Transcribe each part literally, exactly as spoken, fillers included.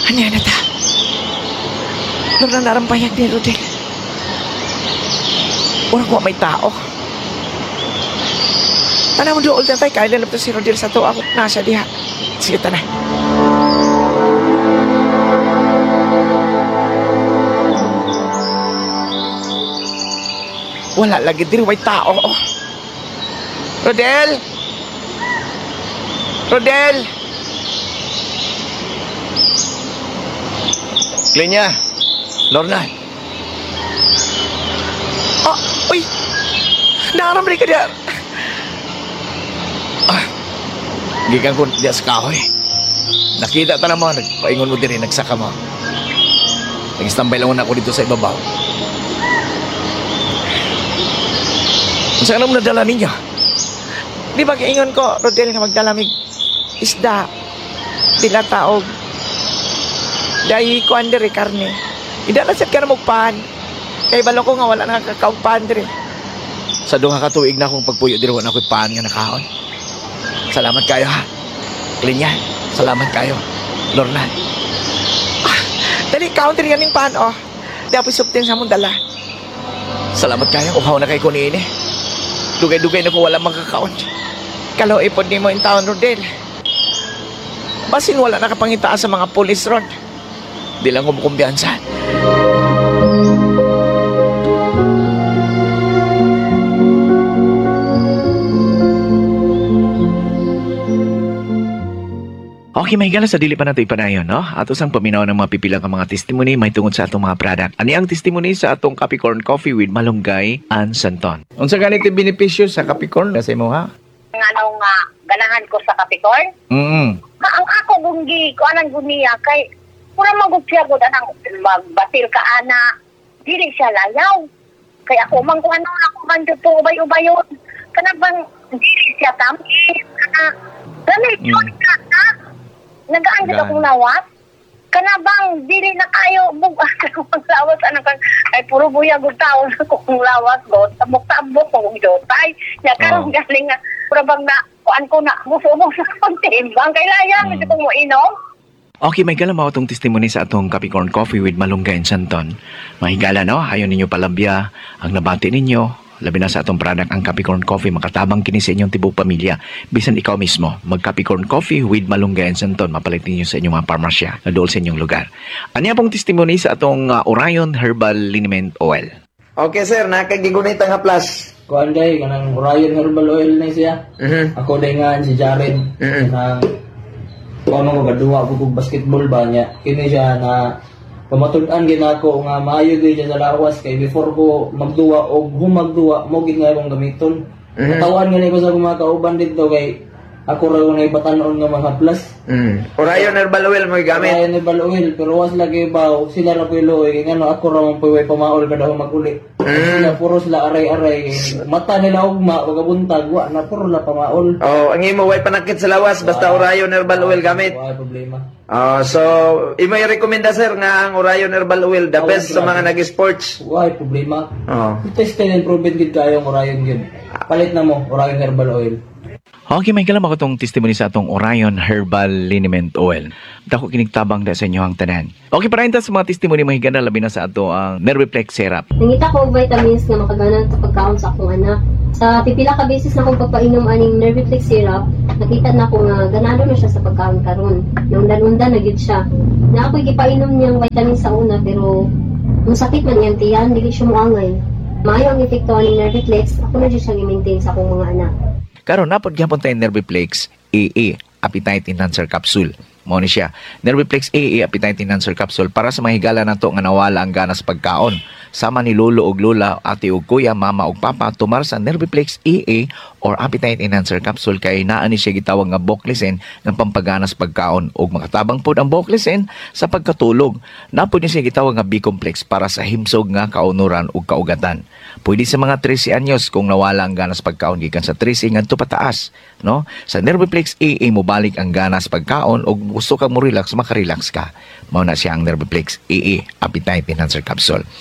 Ano yan ata? Nung nanarampayag ni Rodel. Una ko may tao. Tana mo doon tayo, kaya lalap na si Rodel sa to. Ako nasa diha. Sige, tana. Wala lagi din, may tao. Oh. Rodel! Rodel! Klinya, Lorna. Oh, uy! Nakaramay ka diyan. Ah, gikan ko diya sa kahoy. Nakita ta na mo, nagpaingon mo din, nagsaka mo. Nag-standby lang ako dito sa ibabaw. Saan mo nadala ninyo? Di ba kaingon ko, Rodel, nga magdalamig isda, dila taog. Dahil ko under eh, karne. Idalasat ka na magpahan. Kaya balo ko nga wala na kakaugpahan dire. Sa duha ka tuig na akong pagpuyo diri wala ko'y paan nga nakaon. Salamat kayo ha. Klinya, salamat kayo. Lorna. Ah, dali, counter yan yung pahan, oh. Dapat subtin sa mong dala. Salamat kayo. Uhaw na kay kunini. Dugay-dugay na ko wala makakaon. Kalau ipod ni mo in town, Rodel. Basin wala nakapangitaan sa mga police ron. Di lang ko kumbiyansa. Okay, may gala sa dili pa nato ipanayon, no? At usang paminaw ng mga pipilang ang mga testimony may tungod sa atong mga product. Ani ang testimony sa atong Capricorn Coffee with Malunggay and Santon. Unsa ganit yung benepisyo sa Capricorn na sa imo ha? Nga ano nga, ganahan ko sa Capricorn. Mm. Ma, ang ako gunggi, ko anang guniya, kay, mura magupsiya ko anang magbatil ka ana, dili siya layaw. Kaya ako man kung ano, ako man dito, ubay-ubayon. Kana bang, dili siya tamis, kana, ganit yun, Mm. kata. Nagaan kita Gaan. kong lawas. Kana bang, dili na kayo, bugas ako maglawas, anang kang, ay puro buyag o tao na kong lawas, go, tabok-tabok, kong jotay. Nga, karong Oo. galing nga, pura bang na, kuan ko na, gusto-gusto sa kontimbang, kay layang, Mm. ito kong mo inom. Okay, may gala mao atong testimony sa atong Capricorn Coffee with Malunggay and Santon. Mahigala, no? Hayon ninyo palabya ang nabati ninyo. Labi na sa atong product ang Capricorn Coffee, makatabang kini sa inyong tibok pamilya. Bisan ikaw mismo, mag Capricorn Coffee with Malunggay and Santon, mapalit ninyo sa inyong mga parmasya na dool sa inyong lugar. Ano pong testimony sa atong uh, Orion Herbal Liniment Oil? Okay sir, nakagigunit ang haplas. Kuan day kanang Orion Herbal Oil na siya. Mhm. Ako day nga si Jared. Mm-mm. Nang kung ano ko gaduwa ko kog basketball ba niya. Kini siya na pamatud-an gid ako nga maayo gyud siya sa lawas kay before ko magduwa o humagduwa mo gid nga akong gamiton. Mhm. Natawan nga ko sa mga kauban dito kay ako ra nga ibatanon nga mga plus. Mm. Orion Herbal Oil mo gamit. Orion Herbal Oil pero was lagi ba sila ra pulo kay ngano ako ra man puway pamaol kada maguli. Mm. Sila puro sila aray-aray. Mata nila ugma pagabuntag wa na puro na pamaol. Oh, ang imo way panakit sa lawas basta Orion Herbal Oil gamit. Wala problema. Oh, so imo i-recommenda sir nga ang Orion Herbal Oil the Oh, best sa grabe. mga nag-sports. Wala problema. Oh. Test and improvement gid kayo ang Orion gid. Palit na mo Orion Herbal Oil. Okay, may kalam ako itong testimony sa atong Orion Herbal Liniment Oil. Dako kinigtabang da sa inyo ang tanan. Okay, para sa mga testimony mahigana labi na sa ato ang Nerviplex Syrup. Nangita ko og vitamins nga makaganan sa pagkaon sa akong anak. Sa pipila ka beses na akong pagpainom aning Nerviplex syrup, nakita na ko nga ganado na siya sa pagkaon karon. Naundan-undan na gyud siya. Na ako'y gipainom niyang vitamins sa una pero kung sakit man iyang tiyan, dili siya muangay. Maayo ang epekto aning Nerviplex, ako na gyud siya gi-maintain sa akong mga anak. Karon napod gyapon tay Nerviplex A A Appetite Enhancer Capsule. Mao ni siya. Nerviplex A A Appetite Enhancer Capsule para sa mahigala nato nga nawala ang ganas pagkaon. Sama ni lolo ug lola, ate ug kuya, mama ug papa tumar sa Nerviplex A A or Appetite Enhancer Capsule kay naa ni siya gitawag nga Boclesen nga pampaganas pagkaon ug makatabang pod ang Boclesen sa pagkatulog. Napod ni siya gitawag nga B-complex para sa himsog nga kaunuran ug kaugatan. Pwede sa mga thirty anyos kung nawala ang ganas pagkaon gikan sa thirty ngadto pataas, no? Sa Nerviplex A A mo balik ang ganas pagkaon ug gusto ka mo relax, makarelax ka. Mao na siya ang Nerviplex A A Appetite Enhancer Capsule.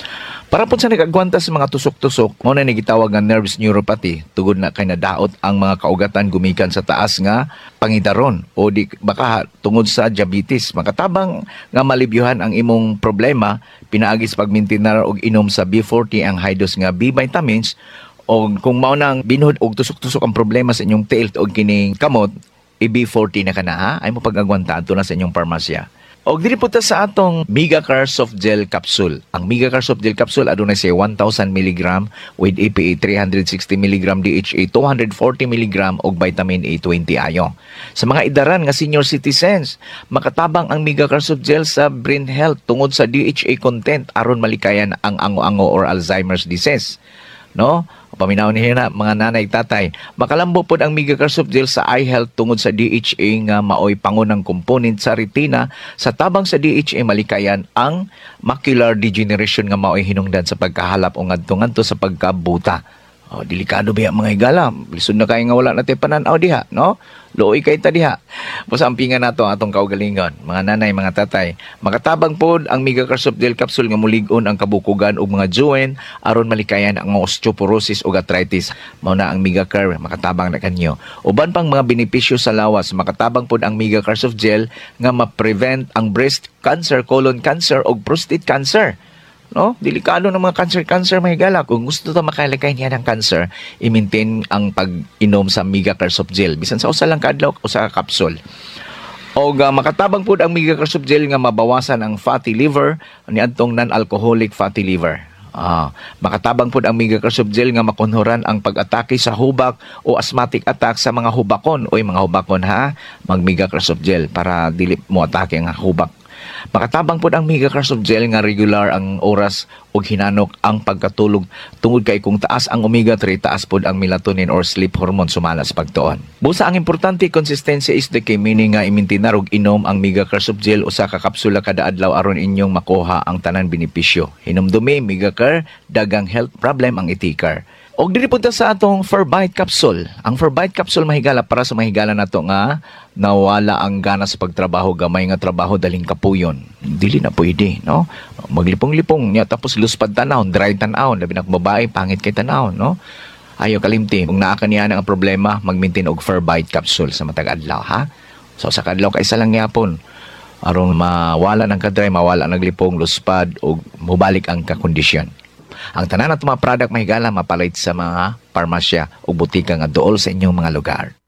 Para po sa nagagwanta sa mga tusok-tusok, mo na nagitawag nga nerves neuropathy, tugod na kay nadaot ang mga kaugatan gumikan sa taas nga pangidaron o di baka tungod sa diabetes. Makatabang nga malibyuhan ang imong problema, pinaagis pagmintinar og inom sa B forty ang high dose nga B vitamins o kung mao nang binhod og tusok-tusok ang problema sa inyong tiil o kining kamot, i B forty na kana ha, ay mo pag-agwanta adto na sa inyong parmasya. Og diri po ta sa atong Megacar Soft Gel Capsule. Ang Megacar Soft Gel Capsule adunay say one thousand milligram with E P A three hundred sixty milligram, D H A two hundred forty milligram og vitamin A twenty ayo. Sa mga idaran nga senior citizens, makatabang ang Megacar Soft Gel sa brain health tungod sa D H A content aron malikayan ang ango-ango or Alzheimer's disease. No? Paminaw niya na mga nanay tatay, makalambo pod ang Megacar Soft Gel sa eye health tungod sa D H A nga maoy pangunang component sa retina. Sa tabang sa D H A malikayan ang macular degeneration nga maoy hinungdan sa pagkahalap o ngadto-ngadto sa pagkabuta. Oh, delikado ba mga higala? Lisod na kayo nga wala natin pananaw diha, no? Looy kay ta diha. Pasampingan nato ang atong kaugalingon, mga nanay, mga tatay. Makatabang pod ang Megacar Soft Gel Capsule nga mulig-on ang kabukugan ug mga joint aron malikayan ang osteoporosis ug arthritis. Mao na ang Megacar, makatabang na kanyo. Uban pang mga benepisyo sa lawas, makatabang pod ang Megacar Soft Gel nga ma-prevent ang breast cancer, colon cancer ug prostate cancer. No, delikado ng mga cancer-cancer mahigala. Kung gusto ta makalikay niya ng cancer, i-maintain ang pag-inom sa Megacar Soft Gel. Bisan sa usa lang kadlaw o sa kapsul. O uh, makatabang po ang Megacar Soft Gel nga mabawasan ang fatty liver niadtong non-alcoholic fatty liver. Ah, makatabang po ang Megacar Soft Gel nga makunhuran ang pag-atake sa hubak o asthmatic attack sa mga hubakon. Oy mga hubakon ha, mag Megacar Soft Gel para dili mo atake ang hubak. Makatabang po ang Megacar Soft Gel nga regular ang oras o hinanok ang pagkatulog tungod kay kung taas ang omega three, taas po ang melatonin or sleep hormone sumalas pagtuon. Busa ang importante, consistency is the key, meaning nga imintinar og inom ang Megacar Soft Gel usa ka kapsula kada adlaw aron inyong makuha ang tanan benepisyo. Hinumdumi Megacar, dagang health problem ang itikar. Og diri punta sa atong Forbite Capsule. Ang Forbite Capsule mahigala para sa mahigala nato nga nawala ang gana sa pagtrabaho, gamay nga trabaho daling kapuyon. Dili na pwede, no? Maglipong-lipong niya tapos luspad tanawon, dry tanawon, labi na babae pangit kay tanawon, no? Ayo kalimti, kung naa kaniya ang problema, mag-maintain og Forbite Capsule sa matag adlaw, ha? So sa kadlaw kay isa lang gyapon aron mawala ng kadry, mawala ng lipong, luspad og mubalik ang kakondisyon. Ang tanan at mga product mahigala mapalit sa mga parmasya o butika nga dool sa inyong mga lugar.